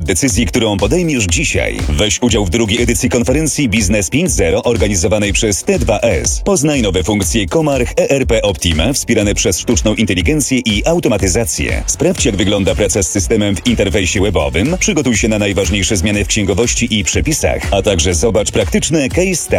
decyzji, którą podejmiesz dzisiaj. Weź udział w drugiej edycji konferencji Biznes 5.0 organizowanej przez T2S. Poznaj nowe funkcje Comarch ERP Optima wspierane przez sztuczną inteligencję i automatyzację. Sprawdź, jak wygląda praca z systemem w interfejsie webowym, przygotuj się na najważniejsze zmiany w księgowości i przepisach, a także zobacz praktyczne case study.